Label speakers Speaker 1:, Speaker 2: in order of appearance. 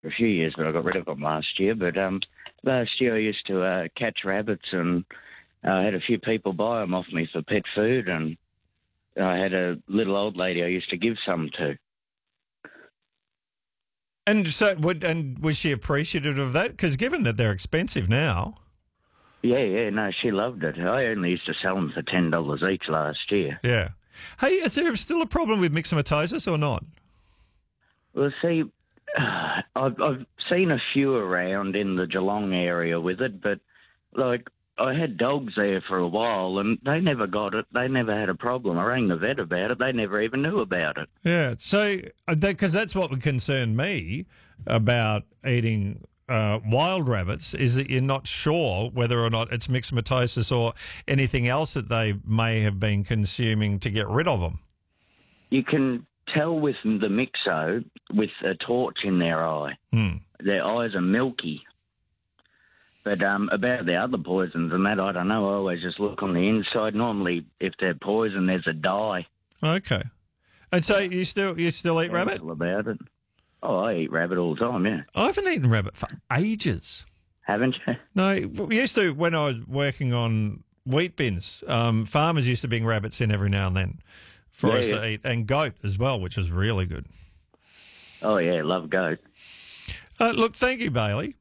Speaker 1: for a few years, but I got rid of them last year. But last year I used to catch rabbits, and I had a few people buy them off me for pet food, and I had a little old lady I used to give some to.
Speaker 2: And so, was she appreciative of that? Because given that they're expensive now.
Speaker 1: Yeah, no, she loved it. I only used to sell them for $10 each last year.
Speaker 2: Yeah. Hey, is there still a problem with myxomatosis or not?
Speaker 1: Well, see, I've seen a few around in the Geelong area with it, but, like, I had dogs there for a while, and they never got it. They never had a problem. I rang the vet about it. They never even knew about it.
Speaker 2: Yeah, so, because that's what would concern me about eating wild rabbits, is that you're not sure whether or not it's myxomatosis or anything else that they may have been consuming to get rid of them.
Speaker 1: You can tell with the myxo with a torch in their eye. Their eyes are milky. But about the other poisons and that, I don't know. I always just look on the inside. Normally, if they're poison, there's a dye.
Speaker 2: Okay. And so you still eat rabbit?
Speaker 1: About it. Oh, I eat rabbit all the time, yeah.
Speaker 2: I haven't eaten rabbit for ages.
Speaker 1: Haven't you?
Speaker 2: No, we used to, when I was working on wheat bins, farmers used to bring rabbits in every now and then for us to eat, and goat as well, which was really good.
Speaker 1: Oh, yeah, love goat.
Speaker 2: Look, thank you, Bailey.